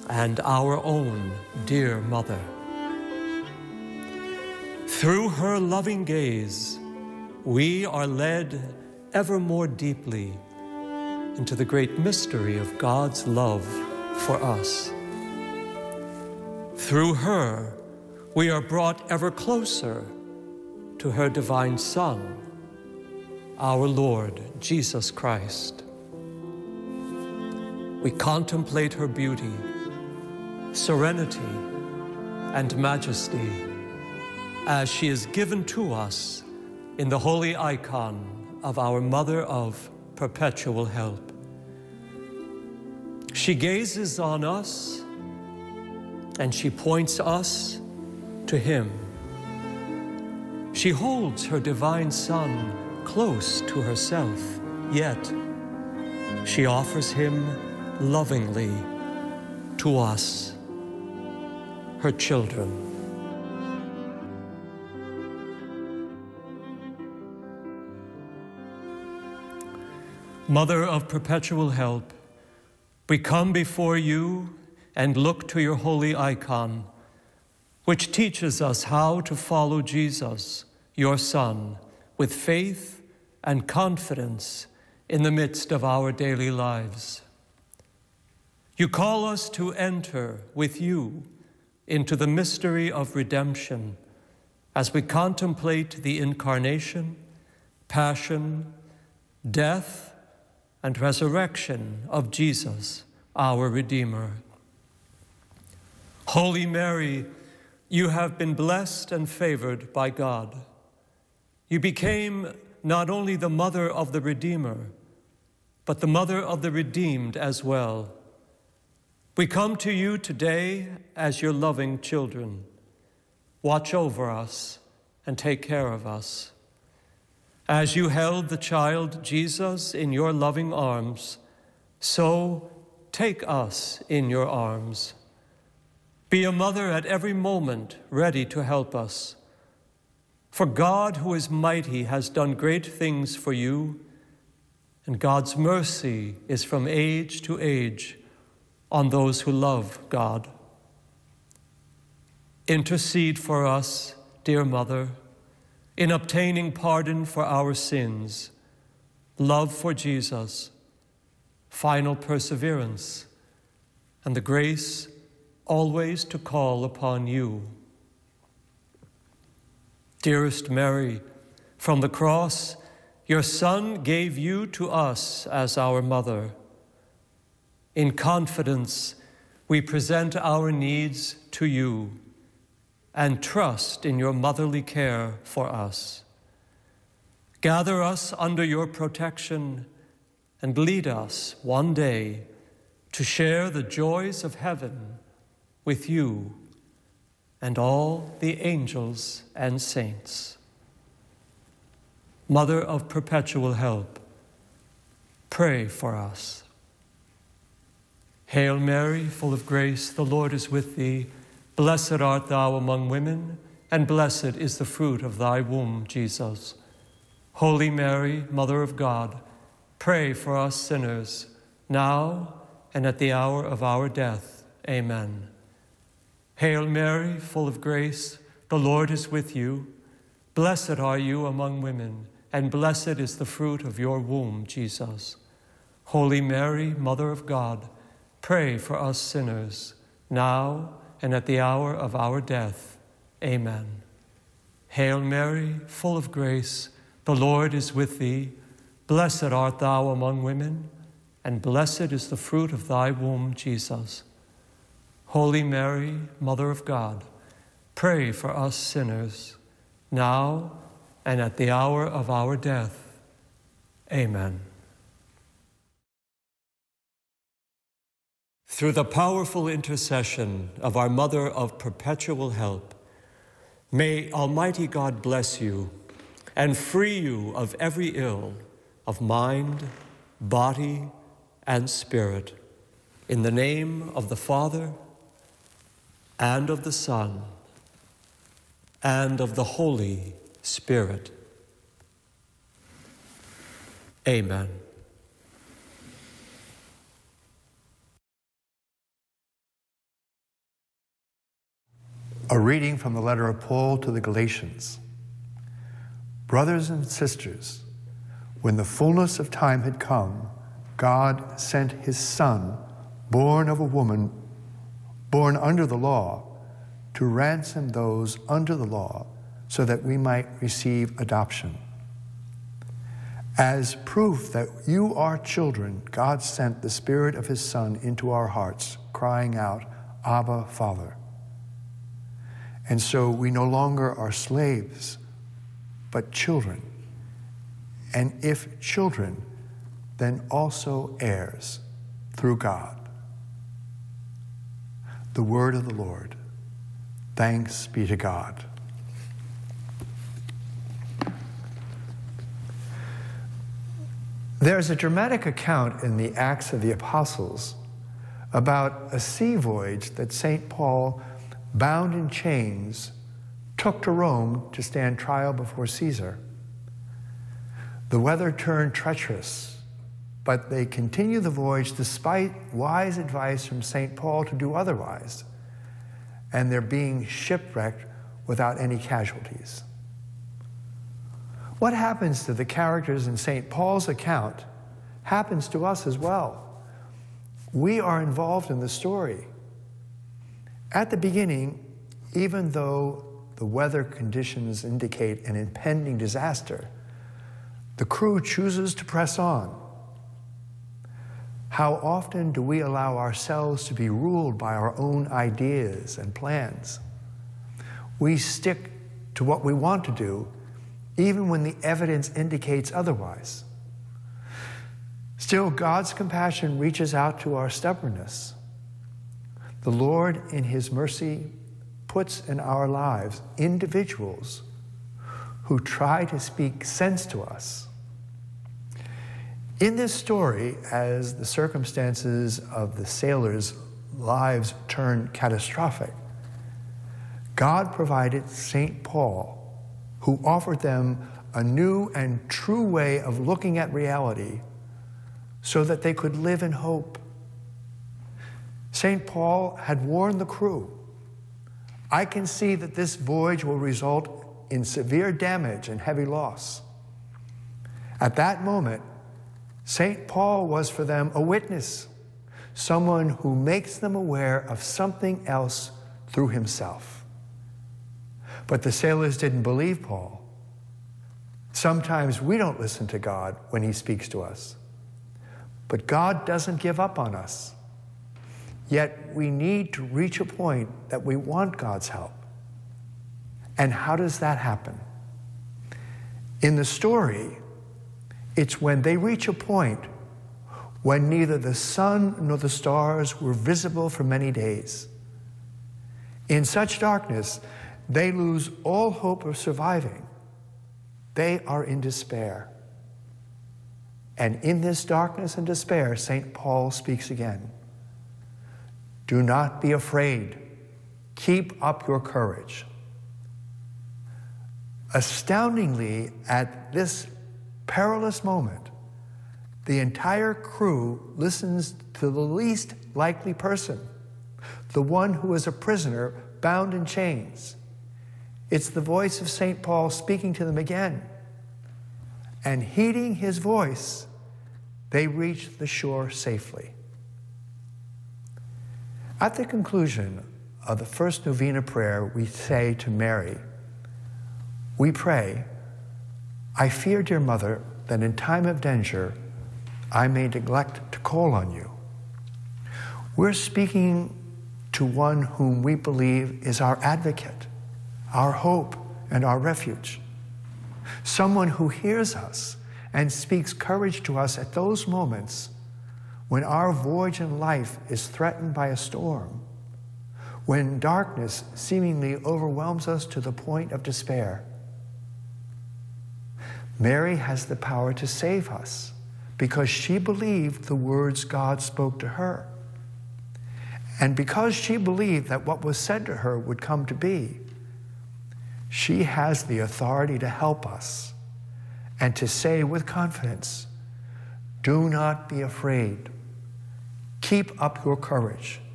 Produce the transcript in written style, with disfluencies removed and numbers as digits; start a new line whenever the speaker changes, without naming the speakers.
and our own dear mother. Through her loving gaze, we are led ever more deeply into the great mystery of God's love for us. Through her, we are brought ever closer to her divine Son, our Lord Jesus Christ. We contemplate her beauty, serenity, and majesty as she is given to us in the holy icon of our Mother of Perpetual Help. She gazes on us and she points us to Him. She holds her divine Son close to herself, yet she offers Him lovingly to us, her children. Mother of Perpetual Help, we come before you and look to your holy icon, which teaches us how to follow Jesus, your Son, with faith and confidence in the midst of our daily lives. You call us to enter with you into the mystery of redemption as we contemplate the incarnation, passion, death, and resurrection of Jesus, our Redeemer. Holy Mary, you have been blessed and favored by God. You became not only the mother of the Redeemer, but the mother of the redeemed as well. We come to you today as your loving children. Watch over us and take care of us. As you held the child Jesus in your loving arms, so take us in your arms. Be a mother at every moment, ready to help us. For God, who is mighty, has done great things for you, and God's mercy is from age to age on those who love God. Intercede for us, dear Mother, in obtaining pardon for our sins, love for Jesus, final perseverance, and the grace always to call upon you. Dearest Mary, from the cross, your Son gave you to us as our mother. In confidence, we present our needs to you and trust in your motherly care for us. Gather us under your protection and lead us one day to share the joys of heaven with you and all the angels and saints. Mother of Perpetual Help, pray for us. Hail Mary, full of grace, the Lord is with thee. Blessed art thou among women, and blessed is the fruit of thy womb, Jesus. Holy Mary, Mother of God, pray for us sinners, now and at the hour of our death. Amen. Hail Mary, full of grace, the Lord is with you. Blessed are you among women, and blessed is the fruit of your womb, Jesus. Holy Mary, Mother of God, pray for us sinners, now and at the hour of our death. Amen. Hail Mary, full of grace, the Lord is with thee. Blessed art thou among women, and blessed is the fruit of thy womb, Jesus. Holy Mary, Mother of God, pray for us sinners, now and at the hour of our death. Amen. Through the powerful intercession of our Mother of Perpetual Help, may Almighty God bless you and free you of every ill of mind, body, and spirit. In the name of the Father, and of the Son, and of the Holy Spirit. Amen.
A reading from the letter of Paul to the Galatians. Brothers and sisters, when the fullness of time had come, God sent his Son, born of a woman, born under the law, to ransom those under the law, so that we might receive adoption. As proof that you are children, God sent the Spirit of his Son into our hearts, crying out, Abba, Father. And so we no longer are slaves, but children. And if children, then also heirs through God. The word of the Lord. Thanks be to God. There's a dramatic account in the Acts of the Apostles about a sea voyage that St. Paul, bound in chains, took to Rome to stand trial before Caesar. The weather turned treacherous, but they continued the voyage despite wise advice from St. Paul to do otherwise, and they're being shipwrecked without any casualties. What happens to the characters in St. Paul's account happens to us as well. We are involved in the story. At the beginning, even though the weather conditions indicate an impending disaster, the crew chooses to press on. How often do we allow ourselves to be ruled by our own ideas and plans? We stick to what we want to do, even when the evidence indicates otherwise. Still, God's compassion reaches out to our stubbornness. The Lord, in his mercy, puts in our lives individuals who try to speak sense to us. In this story, as the circumstances of the sailors' lives turn catastrophic, God provided St. Paul, who offered them a new and true way of looking at reality so that they could live in hope. St. Paul had warned the crew, I can see that this voyage will result in severe damage and heavy loss. At that moment, St. Paul was for them a witness, someone who makes them aware of something else through himself. But the sailors didn't believe Paul. Sometimes we don't listen to God when he speaks to us. But God doesn't give up on us. Yet we need to reach a point that we want God's help. And how does that happen? In the story, it's when they reach a point when neither the sun nor the stars were visible for many days. In such darkness, they lose all hope of surviving. They are in despair. And in this darkness and despair, St. Paul speaks again. Do not be afraid. Keep up your courage. Astoundingly, at this perilous moment, the entire crew listens to the least likely person, the one who is a prisoner bound in chains. It's the voice of St. Paul speaking to them again. And heeding his voice, they reach the shore safely. At the conclusion of the first novena prayer, we say to Mary, we pray, I fear, dear Mother, that in time of danger, I may neglect to call on you. We're speaking to one whom we believe is our advocate, our hope, and our refuge. Someone who hears us and speaks courage to us at those moments when our voyage in life is threatened by a storm, when darkness seemingly overwhelms us to the point of despair. Mary has the power to save us because she believed the words God spoke to her. And because she believed that what was said to her would come to be, she has the authority to help us and to say with confidence, do not be afraid. Keep up your courage.